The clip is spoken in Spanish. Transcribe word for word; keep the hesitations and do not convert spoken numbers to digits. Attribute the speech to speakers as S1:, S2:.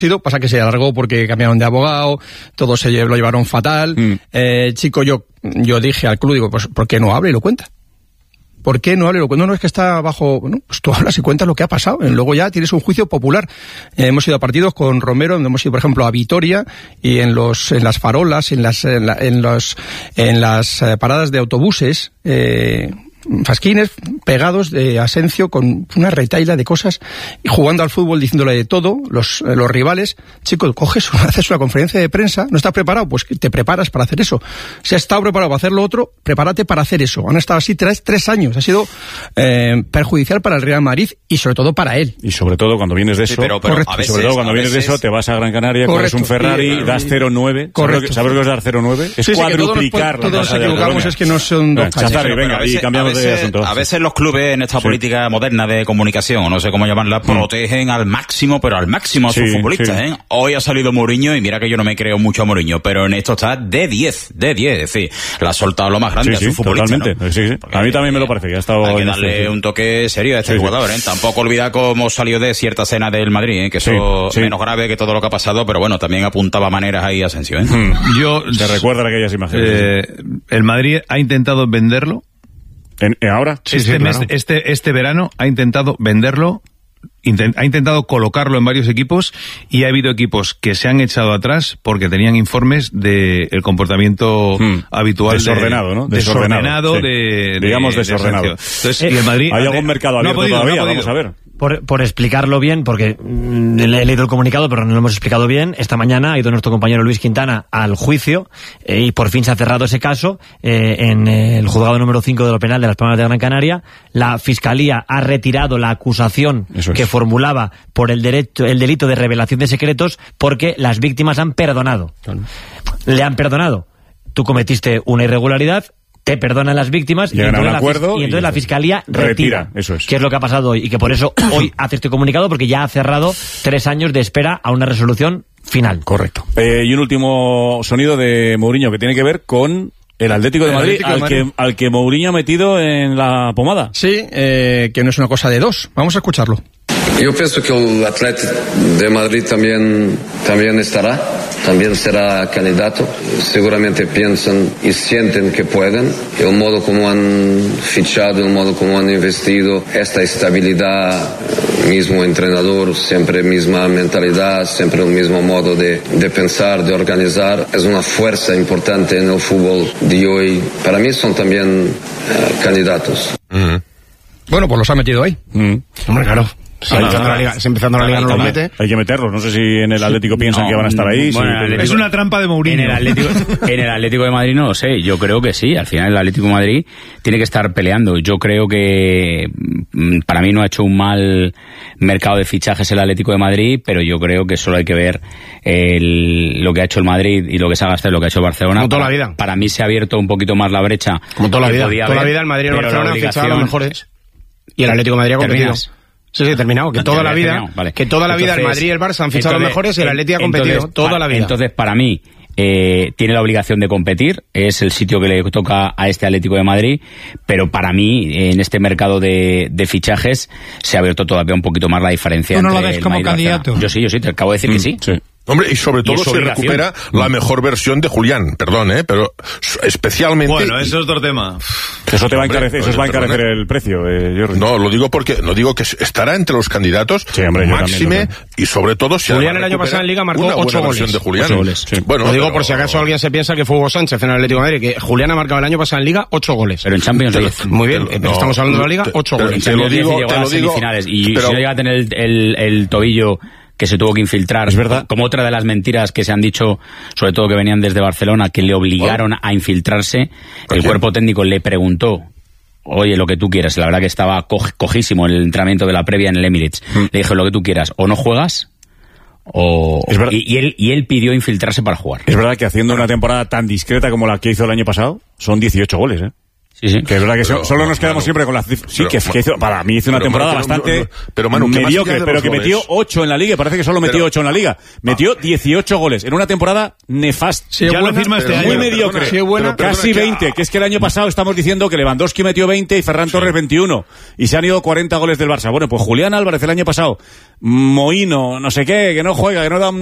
S1: sido, pasa que se alargó porque cambiaron de abogado, todo se lo llevaron fatal. Mm. Eh, chico, yo yo dije al club, digo, pues ¿por qué no habla y lo cuenta? ¿Por qué no habla y lo cuenta? No, no, es que está bajo... Bueno, pues tú hablas y cuentas lo que ha pasado. Luego ya tienes un juicio popular. Eh, hemos ido a partidos con Romero, donde hemos ido, por ejemplo, a Vitoria, y en los en las farolas, en las en, la, en los en las eh, paradas de autobuses, eh, fasquines pegados de Asencio con una retaila de cosas y jugando al fútbol diciéndole de todo, los, los rivales. Chico, coges, haces una conferencia de prensa, ¿no estás preparado? Pues te preparas para hacer eso. Si has estado preparado para hacer lo otro, prepárate para hacer eso. Han estado así tres, tres años. Ha sido eh, perjudicial para el Real Madrid y sobre todo para él.
S2: Y sobre todo cuando vienes de eso, sí, pero, pero
S1: correcto.
S2: A veces, sobre todo cuando vienes veces, de eso, te vas a Gran Canaria, correcto, coges un Ferrari, y, das cero nueve. ¿Sabes, ¿Sabes lo que es dar cero nueve? Es sí, cuadruplicar
S1: sí, que todos nos, todos nos equivocamos, es que no son dos
S2: calles. Chazarri, venga, y cambiamos de asunto.
S3: A veces los clubes en esta sí. política moderna de comunicación, o no sé cómo llamarla, mm. protegen al máximo, pero al máximo a sus sí, futbolistas, sí. ¿eh? Hoy ha salido Mourinho, y mira que yo no me creo mucho a Mourinho, pero en esto está de diez, de diez, es decir, le ha soltado lo más grande
S2: sí,
S3: a sus
S2: sí,
S3: futbolistas,
S2: totalmente,
S3: ¿no?
S2: sí, sí. A mí también me lo parece, que ha estado...
S3: Hay que darle este, un toque serio a este sí, jugador, ¿eh? Tampoco olvidar cómo salió de cierta escena del Madrid, ¿eh? Que eso sí, sí. menos grave que todo lo que ha pasado, pero bueno, también apuntaba maneras ahí a Asensio, ¿eh?
S2: Mm. Yo... Te recuerda aquellas imágenes.
S4: Eh, el Madrid ha intentado venderlo.
S2: ¿En, en ahora?
S4: Sí, este, sí, mes, claro. este este verano ha intentado venderlo, intent, ha intentado colocarlo en varios equipos, y ha habido equipos que se han echado atrás porque tenían informes de el comportamiento hmm. habitual
S2: desordenado,
S4: de,
S2: ¿no?
S4: Desordenado,
S2: sí.
S4: de, de
S2: digamos
S4: de,
S2: desordenado.
S4: De Entonces, eh, y el Madrid
S2: hay algún mercado abierto no podido, todavía, no vamos a ver.
S5: Por, por explicarlo bien, porque mm, he leído el comunicado, pero no lo hemos explicado bien. Esta mañana ha ido nuestro compañero Luis Quintana al juicio eh, y por fin se ha cerrado ese caso eh, en eh, el juzgado número cinco de lo penal de Las Palmas de Gran Canaria. La Fiscalía ha retirado la acusación Eso que es. formulaba por el, derecho, el delito de revelación de secretos, porque las víctimas han perdonado. Claro. Le han perdonado. Tú cometiste una irregularidad, te perdonan las víctimas y entonces,
S2: acuerdo
S5: la, y entonces
S2: y
S5: la Fiscalía retira,
S2: retira eso es.
S5: que es lo que ha pasado hoy, y que por eso hoy hace este comunicado, porque ya ha cerrado tres años de espera a una resolución final.
S2: Correcto. Eh, y un último sonido de Mourinho que tiene que ver con el Atlético de Madrid, Atlético de Madrid. Al, que, al que Mourinho ha metido en la pomada.
S1: Sí, eh, que no es una cosa de dos. Vamos a escucharlo.
S6: Yo pienso que el Atlético de Madrid también, también estará, también será candidato. Seguramente piensan y sienten que pueden. El modo como han fichado, el modo como han investido, esta estabilidad, mismo entrenador, siempre misma mentalidad, siempre el mismo modo de, de pensar, de organizar, es una fuerza importante en el fútbol de hoy. Para mí son también uh, candidatos.
S1: Mm-hmm. Bueno, pues los ha metido ahí.
S2: Mm.
S1: Hombre, claro.
S2: Si empezando la liga, si empezando la liga no los mete. Hay que meterlos. No sé si en el Atlético piensan no, que van a estar ahí.
S7: Bueno,
S2: sí,
S7: Atlético,
S4: es una trampa de Mourinho.
S7: En el, Atlético, en el Atlético de Madrid no lo sé. Yo creo que sí. Al final el Atlético de Madrid tiene que estar peleando. Yo creo que para mí no ha hecho un mal mercado de fichajes el Atlético de Madrid, pero yo creo que solo hay que ver el, lo que ha hecho el Madrid y lo que se ha gastado y lo que ha hecho el Barcelona.
S4: Como toda
S7: para,
S4: la vida.
S7: Para mí se ha abierto un poquito más la brecha.
S4: Como toda la vida. Toda
S7: haber,
S4: la vida el Madrid y el Barcelona han fichado a los mejores. Y el Atlético de Madrid ha competido. Sí, sí, terminado. Que toda la vida, vale. que toda la vida entonces, el Madrid y el Barça han fichado entonces, los mejores y el Atlético ha competido entonces, toda la vida.
S7: Entonces, para mí, eh, tiene la obligación de competir, es el sitio que le toca a este Atlético de Madrid, pero para mí, en este mercado de, de fichajes, se ha abierto todavía un poquito más la diferencia.
S8: ¿Tú no lo ves como candidato?
S7: Yo sí, yo sí, te acabo de decir
S2: mm,
S7: que sí.
S2: sí.
S9: Hombre, y sobre todo se recupera la mejor versión de Julián, perdón, ¿eh? Pero especialmente...
S4: Bueno, eso es otro tema.
S2: Eso te va a encarecer, eso va a encarecer el precio, eh, Jordi.
S9: No, lo digo porque, no digo que estará entre los candidatos,
S2: sí, hombre,
S9: máxime,
S2: también,
S9: y sobre todo si...
S4: Julián el año pasado en Liga marcó ocho goles.
S9: De Julián.
S4: ocho goles.
S9: Sí. Bueno,
S4: lo digo
S9: pero...
S4: por si acaso alguien se piensa que fue Hugo Sánchez en el Atlético de Madrid, que Julián ha marcado el año pasado en Liga ocho goles.
S7: Pero en Champions diez.
S4: Muy bien, pero no, estamos hablando de la Liga, ocho
S9: te,
S4: goles.
S9: Te, te lo digo, te lo digo.
S7: Y pero... si no llega a tener el, el, el tobillo... que se tuvo que infiltrar,
S2: es verdad,
S7: como otra de las mentiras que se han dicho, sobre todo que venían desde Barcelona, que le obligaron a infiltrarse. El cuerpo técnico le preguntó, oye, lo que tú quieras, la verdad que estaba co- cojísimo en el entrenamiento de la previa en el Emirates, mm. le dije, lo que tú quieras, o no juegas, o... Y, y, él, y él pidió infiltrarse para jugar.
S2: Es verdad que haciendo una temporada tan discreta como la que hizo el año pasado, son dieciocho goles, ¿eh? Sí, sí. Que es verdad que pero, solo nos quedamos Manu, siempre con la cifra. Sí, pero, que, que hizo, para mí hizo una temporada Manu, bastante no, no, pero, Manu, mediocre, pero que goles? metió ocho en la liga. Parece que solo metió pero, ocho en la liga. Metió dieciocho goles en una temporada nefasta.
S5: Sí, ya buena, lo firma este año.
S2: Muy mediocre. Sí, buena, pero, casi veinte. Que, que es que el año pasado estamos diciendo que Lewandowski metió veinte y Ferran sí. Torres veintiuno. Y se han ido cuarenta goles del Barça. Bueno, pues Julián Álvarez el año pasado. Mohino, no sé qué, que no juega, que no da